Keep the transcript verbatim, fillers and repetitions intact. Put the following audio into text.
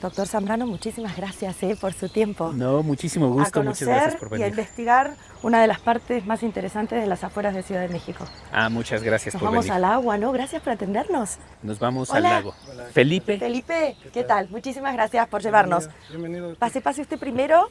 Doctor Zambrano, muchísimas gracias eh, por su tiempo. No, muchísimo gusto, a muchas conocer gracias por venir. Y a investigar una de las partes más interesantes de las afueras de Ciudad de México. Ah, muchas gracias Nos por vamos venir. al agua, ¿no? Gracias por atendernos. Nos vamos Hola. al lago. Felipe. Felipe, ¿qué tal? Muchísimas gracias por llevarnos. Bienvenido. Pase, pase usted primero.